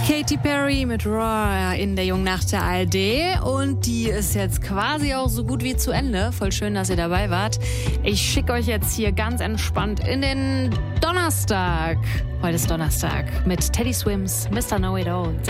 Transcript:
Katy Perry mit Raw in der Jungen Nacht der ARD und die ist jetzt quasi auch so gut wie zu Ende. Voll schön, dass ihr dabei wart. Ich schicke euch jetzt hier ganz entspannt in den Donnerstag. Heute ist Donnerstag mit Teddy Swims, Mr. Know It All.